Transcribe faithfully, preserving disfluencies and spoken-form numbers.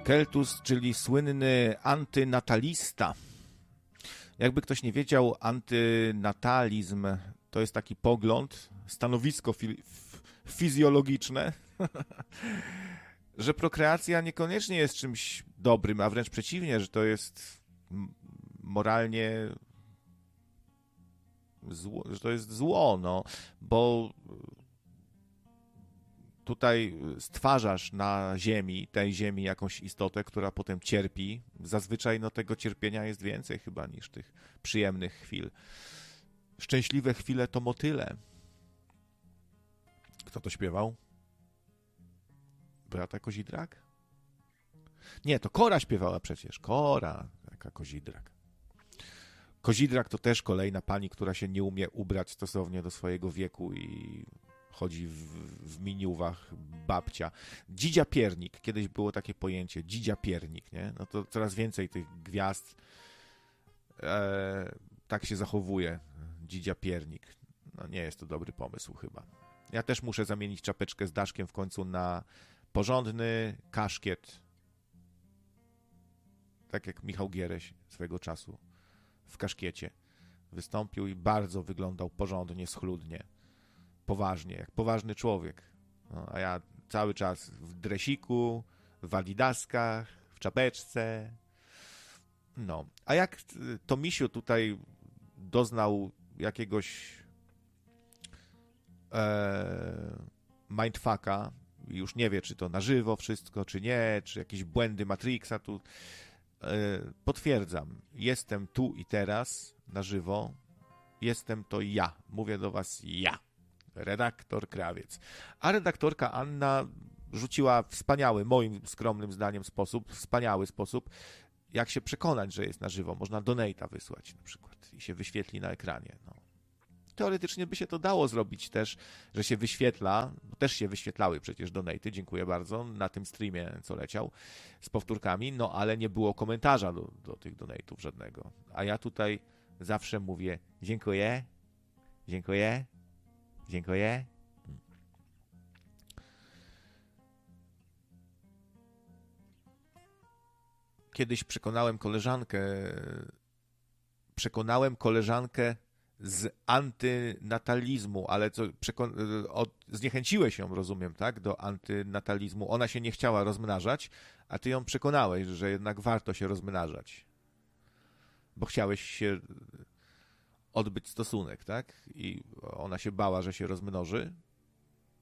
Keltus, czyli słynny antynatalista. Jakby ktoś nie wiedział, antynatalizm to jest taki pogląd, stanowisko fi- fizjologiczne, że prokreacja niekoniecznie jest czymś dobrym, a wręcz przeciwnie, że to jest moralnie zło, że to jest zło, no, bo tutaj stwarzasz na ziemi, tej ziemi jakąś istotę, która potem cierpi. Zazwyczaj no, tego cierpienia jest więcej chyba niż tych przyjemnych chwil. Szczęśliwe chwile to motyle. Kto to śpiewał? Beata Kozidrak? Nie, to Kora śpiewała przecież. Kora, jaka Kozidrak. Kozidrak to też kolejna pani, która się nie umie ubrać stosownie do swojego wieku i chodzi w, w miniuwach babcia. Dzidzia piernik. Kiedyś było takie pojęcie. Dzidzia piernik, nie? No to coraz więcej tych gwiazd e, tak się zachowuje. Dzidzia piernik. No nie jest to dobry pomysł chyba. Ja też muszę zamienić czapeczkę z daszkiem w końcu na porządny kaszkiet. Tak jak Michał Giereś swego czasu w kaszkiecie wystąpił i bardzo wyglądał porządnie, schludnie. Poważnie, jak poważny człowiek. No, a ja cały czas w dresiku, w adidaskach, w czapeczce. No, a jak to Misiu tutaj doznał jakiegoś e, mindfucka, już nie wie, czy to na żywo wszystko, czy nie, czy jakieś błędy Matrixa tu. E, potwierdzam, jestem tu i teraz na żywo. Jestem to ja. Mówię do was ja. Redaktor Krawiec. A redaktorka Anna rzuciła wspaniały, moim skromnym zdaniem sposób, wspaniały sposób, jak się przekonać, że jest na żywo. Można donate'a wysłać na przykład i się wyświetli na ekranie. No. Teoretycznie by się to dało zrobić też, że się wyświetla, bo też się wyświetlały przecież donate'y, dziękuję bardzo, na tym streamie, co leciał, z powtórkami, no ale nie było komentarza do, do tych donate'ów żadnego. A ja tutaj zawsze mówię dziękuję, dziękuję, dziękuję. Kiedyś przekonałem koleżankę, przekonałem koleżankę z antynatalizmu, ale co, przekon- od, zniechęciłeś ją, rozumiem, tak, do antynatalizmu. Ona się nie chciała rozmnażać, a ty ją przekonałeś, że jednak warto się rozmnażać, bo chciałeś się odbyć stosunek, tak? I ona się bała, że się rozmnoży,